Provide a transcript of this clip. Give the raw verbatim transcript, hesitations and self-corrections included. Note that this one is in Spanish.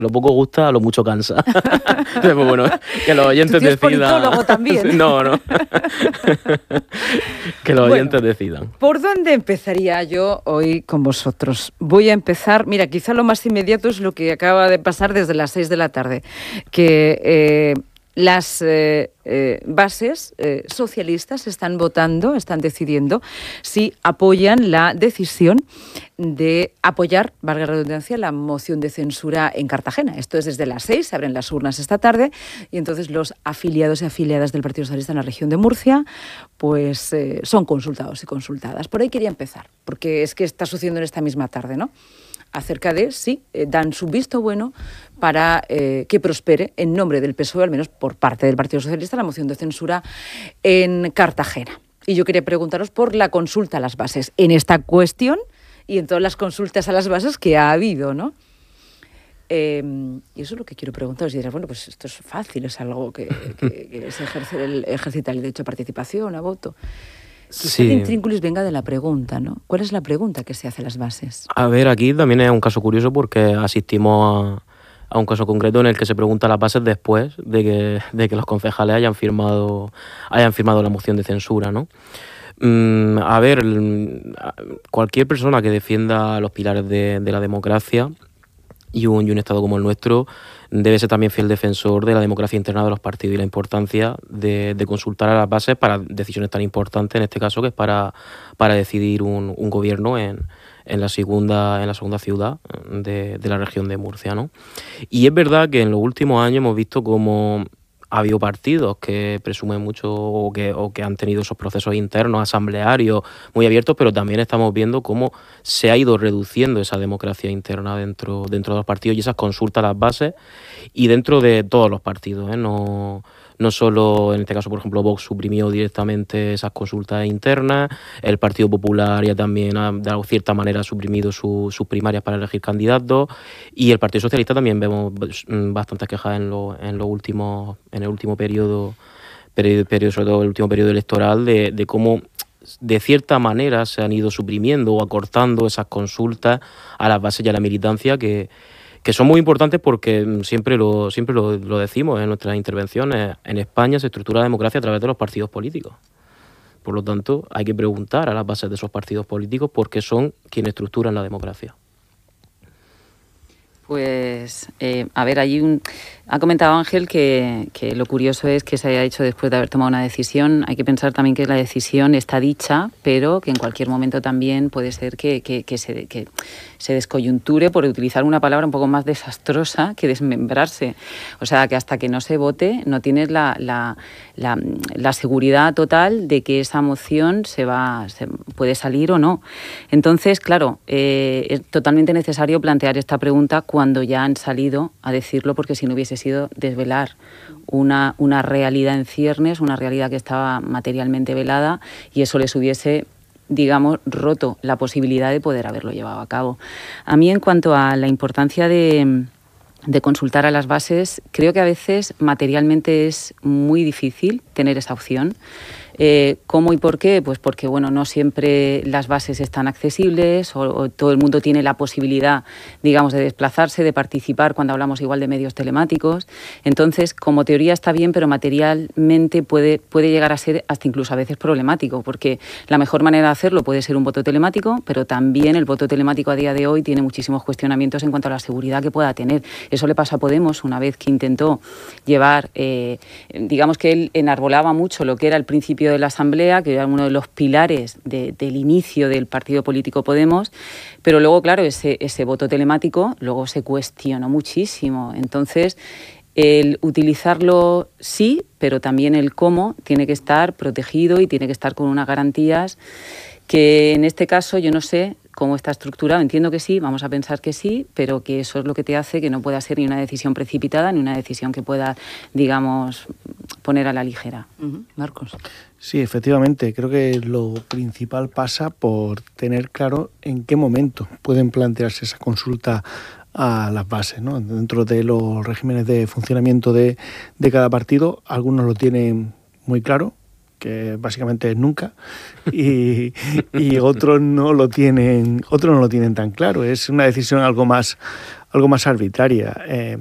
Lo poco gusta, lo mucho cansa. Entonces, pues bueno, que los oyentes ¿Tu tío es decidan. politólogo también? No, no. Que los Bueno, oyentes decidan. ¿Por dónde empezaría yo hoy con vosotros? Voy a empezar, mira, quizá lo más inmediato es lo que acaba de pasar desde las seis de la tarde, que eh, las eh, eh, bases eh, socialistas están votando, están decidiendo si apoyan la decisión de apoyar, valga la redundancia, la moción de censura en Cartagena. Esto es desde las seis, se abren las urnas esta tarde y entonces los afiliados y afiliadas del Partido Socialista en la región de Murcia pues eh, son consultados y consultadas. Por ahí quería empezar, porque es que está sucediendo en esta misma tarde, ¿no? Acerca de si eh, dan su visto bueno para eh, que prospere en nombre del P S O E, al menos por parte del Partido Socialista, la moción de censura en Cartagena. Y yo quería preguntaros por la consulta a las bases en esta cuestión y en todas las consultas a las bases que ha habido, ¿no? Eh, y eso es lo que quiero preguntaros. Y dirás, bueno, pues esto es fácil, es algo que, que, que se ejerce el, ejercita el derecho a participación, a voto. Quizá Sí. el intrínculis venga de la pregunta, ¿no? ¿Cuál es la pregunta que se hace a las bases? A ver, aquí también es un caso curioso porque asistimos a, a un caso concreto en el que se pregunta a las bases después de que, de que los concejales hayan firmado, hayan firmado la moción de censura, ¿no? Mm, a ver, cualquier persona que defienda los pilares de, de la democracia y un, y un Estado como el nuestro debe ser también fiel defensor de la democracia interna de los partidos y la importancia de, de consultar a las bases para decisiones tan importantes, en este caso, que es para, para decidir un, un gobierno en, en, la segunda, en la segunda ciudad de, de la región de Murcia, ¿no? Y es verdad que en los últimos años hemos visto cómo ha habido partidos que presumen mucho o que, o que han tenido esos procesos internos, asamblearios muy abiertos, pero también estamos viendo cómo se ha ido reduciendo esa democracia interna dentro, dentro de los partidos y esas consultas a las bases y dentro de todos los partidos, ¿eh? No, no solo, en este caso, por ejemplo, Vox suprimió directamente esas consultas internas, el Partido Popular ya también ha, de cierta manera, suprimido su, sus primarias para elegir candidatos y el Partido Socialista también vemos bastantes quejas en, lo, en los últimos, en el último periodo, periodo, periodo, sobre todo el último periodo electoral, de, de cómo de cierta manera se han ido suprimiendo o acortando esas consultas a las bases y a la militancia que que son muy importantes porque siempre lo siempre lo, lo decimos en nuestras intervenciones. En España se estructura la democracia a través de los partidos políticos. Por lo tanto, hay que preguntar a las bases de esos partidos políticos porque son quienes estructuran la democracia. Pues, eh, a ver, hay un... Ha comentado Ángel que, que lo curioso es que se haya hecho después de haber tomado una decisión. Hay que pensar también que la decisión está dicha, pero que en cualquier momento también puede ser que, que, que, se, que se descoyunture, por utilizar una palabra un poco más desastrosa que desmembrarse. O sea, que hasta que no se vote no tienes la, la, la, la seguridad total de que esa moción se va, se puede salir o no. Entonces, claro, eh, es totalmente necesario plantear esta pregunta cuando ya han salido a decirlo, porque si no hubiese sido desvelar una, una realidad en ciernes, una realidad que estaba materialmente velada, y eso les hubiese, digamos, roto la posibilidad de poder haberlo llevado a cabo. A mí, en cuanto a la importancia de, de consultar a las bases, creo que a veces materialmente es muy difícil tener esa opción. Eh, ¿Cómo y por qué? Pues porque, bueno, no siempre las bases están accesibles o, o todo el mundo tiene la posibilidad, digamos, de desplazarse, de participar cuando hablamos igual de medios telemáticos. Entonces, como teoría está bien, pero materialmente puede, puede llegar a ser hasta incluso a veces problemático, porque la mejor manera de hacerlo puede ser un voto telemático, pero también el voto telemático a día de hoy tiene muchísimos cuestionamientos en cuanto a la seguridad que pueda tener. Eso le pasó a Podemos una vez que intentó llevar, eh, digamos que él enarbolaba mucho lo que era el principio de la Asamblea, que era uno de los pilares de, del inicio del partido político Podemos, pero luego, claro, ese, ese voto telemático luego se cuestionó muchísimo. Entonces, el utilizarlo sí, pero también el cómo tiene que estar protegido y tiene que estar con unas garantías que en este caso yo no sé cómo está estructurado. Entiendo que sí, vamos a pensar que sí, pero que eso es lo que te hace que no pueda ser ni una decisión precipitada ni una decisión que pueda, digamos, poner a la ligera. Uh-huh. Marcos. Sí, efectivamente. Creo que lo principal pasa por tener claro en qué momento pueden plantearse esa consulta a las bases, ¿no? Dentro de los regímenes de funcionamiento de, de cada partido, algunos lo tienen muy claro, que básicamente es nunca, y, y otros no lo tienen, otros no lo tienen tan claro. Es una decisión algo más, algo más arbitraria. Eh,